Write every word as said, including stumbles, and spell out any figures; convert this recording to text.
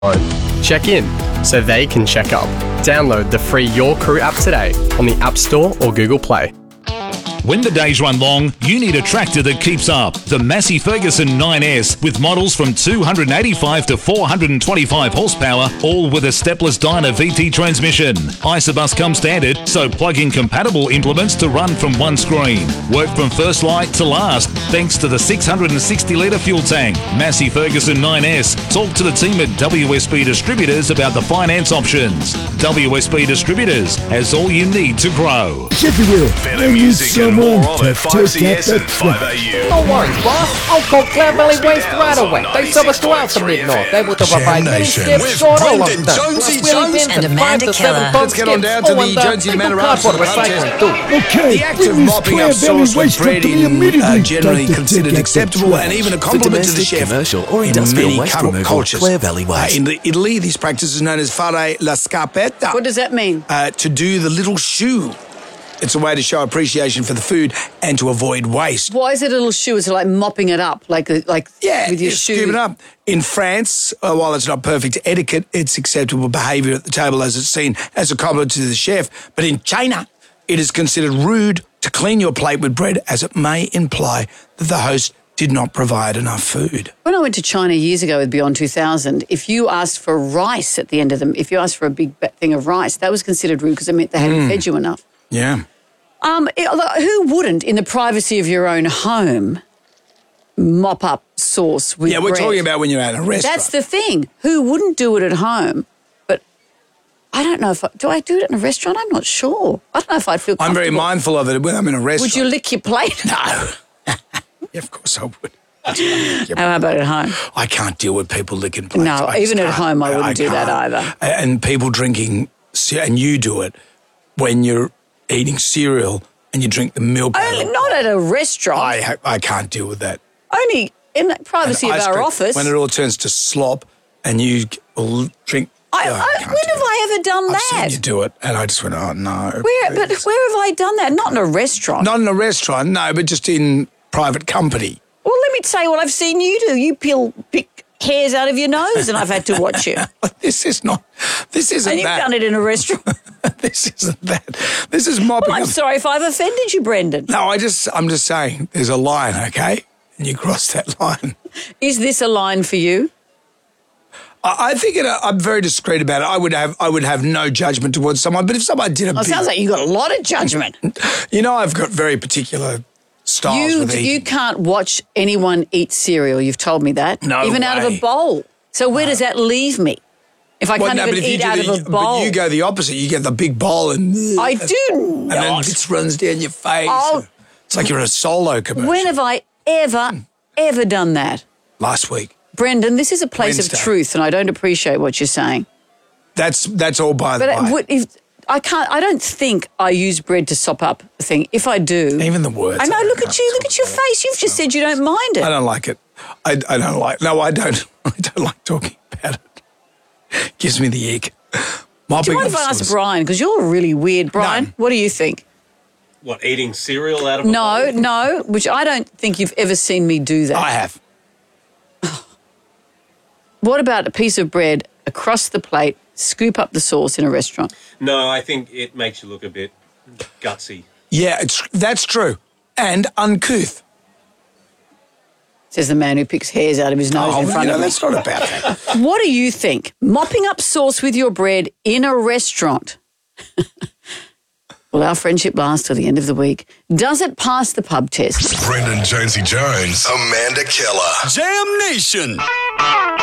Check in so they can check up. Download the free Your Crew app today on the App Store or Google Play. When the days run long, you need a tractor that keeps up. The Massey Ferguson nine S with models from two hundred eighty-five to four hundred twenty-five horsepower, all with a stepless Dyna V T transmission. Isobus comes standard, so plug-in compatible implements to run from one screen. Work from first light to last, thanks to the six hundred sixty litre fuel tank. Massey Ferguson nine S. Talk to the team at W S B Distributors about the finance options. W S B Distributors has all you need to grow. Better music and more of it. five C S and five A U. No worries, boss. I'll call Clare Valley Waste right away. They serve us throughout the mid-north. They will provide many steps short or long Brendan term. Jonesy Plus wheelie Jones bins and and Amanda five to seven Keller. ton Let's get on skips. down to Oh, the and, uh, Jonesy they do Manor cardboard Arts and recycling, Hunters. too. Okay, The act of bring this mopping Clare up Valley sauce with waste truck bread to me in uh, immediately. generally Time to considered take out the acceptable and trash. even a For compliment to the domestic, chef. commercial or in industrial many waste cu- removal, cultures. Clare Valley Uh, Waste. in the Italy, this practice is known as fare la scarpetta. What does that mean? Uh, to do the little shoe. It's a way to show appreciation for the food and to avoid waste. Why is it a little shoe? Is it like mopping it up, like like Yeah, with your you shoe? scoop it up. In France, uh, while it's not perfect etiquette, it's acceptable behaviour at the table as it's seen as a compliment to the chef. But in China, it is considered rude to clean your plate with bread as it may imply that the host did not provide enough food. When I went to China years ago with Beyond two thousand, if you asked for rice at the end of them, if you asked for a big ba- thing of rice, that was considered rude because it meant they hadn't fed you enough. Yeah. Um, it- who wouldn't, in the privacy of your own home, mop up sauce with Yeah, we're bread? talking about when you're at a restaurant. That's the thing. Who wouldn't do it at home? But I don't know if I, do I do it in a restaurant? I'm not sure. I don't know if I'd feel I'm comfortable. very mindful of it when I'm in a restaurant. Would you lick your plate? No. Yeah, of course I would. How about at home? I can't deal with people licking plates. No, I just even at can't. home I wouldn't do that can't. either. And people drinking, ce- and you do it when you're eating cereal and you drink the milk. out Only, of- not at a restaurant. I ha- I can't deal with that. Only in the privacy And of ice our cream, office. when it all turns to slop and you will drink. I, Oh, I, can't when do have it. I ever done I've that? seen you do it, and I just went, oh no. Where? But please. where have I done that? Not in a restaurant. Not in a restaurant, no, but just in private company. Well, let me tell you what I've seen you do. You peel pick hairs out of your nose, and I've had to watch you. This is not. This isn't And you've that. done it in a restaurant. This isn't that. This is mopping. Well, I'm up- sorry if I've offended you, Brendan. No, I just. I'm just saying. There's a line, okay, and you cross that line. Is this a line for you? I, I think it, I'm very discreet about it. I would have. I would have no judgment towards someone. But if someone did a, Oh, it big, sounds like you've got a lot of judgment. you know, I've got very particular styles You with eating. you can't watch anyone eat cereal. You've told me that. No Even out of way. a bowl. So where does that leave me? If I Well, can't no, but even if you eat do out the, of a bowl. But you go the opposite. You get the big bowl and I do and then not. it runs down your face. Oh. It's like you're in a solo commercial. When have I ever, ever done that? Last week. Brendan, this is a place Wednesday. of truth, and I don't appreciate what you're saying. That's that's all by the But by. it would, if I can't, I don't think I use bread to sop up a thing. If I do, Even the words. I know. I Look can't at you. Look talk at your about face. You've just said you don't mind it. I don't like it. I, I don't like. No, I don't. I don't like talking about it. Gives me the ick. Mopping Do you mind up if I ask sauce. Brian? Because you're really weird, Brian. No. What do you think? What, eating cereal out of a No, bowl? no. Which I don't think you've ever seen me do that. I have. What about a piece of bread across the plate, scoop up the sauce in a restaurant? No, I think it makes you look a bit gutsy. Yeah, it's that's true, and uncouth. Says the man who picks hairs out of his nose Oh, in you front know, of me. that's not about that. What do you think? Mopping up sauce with your bread in a restaurant. Will our friendship last till the end of the week? Does it pass the pub test? Brendan Jonesy Jones, Amanda Keller. Jam Nation.